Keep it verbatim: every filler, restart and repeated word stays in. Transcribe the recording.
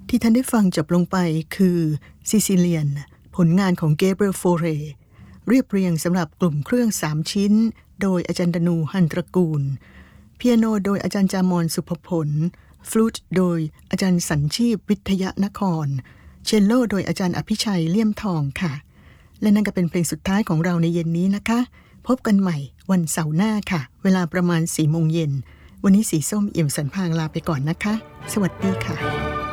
ที่ท่านได้ฟังจบลงไปคือซิซิเลียนผลงานของเกเบรียล โฟเรเรียบเรียงสำหรับกลุ่มเครื่องสามชิ้นโดยอาจารย์ดนูหันตระกูลเปียโนโดยอาจารย์จามอนสุภพลฟลูตโดยอาจารย์สัญชีพวิทยานครเชลโลโดยอาจารย์อภิชัยเลี่ยมทองค่ะและนั่นก็เป็นเพลงสุดท้ายของเราในเย็นนี้นะคะพบกันใหม่วันเสาร์หน้าค่ะเวลาประมาณสี่โมงเย็นวันนี้สีส้มเอี่ยมสันพางลาไปก่อนนะคะสวัสดีค่ะ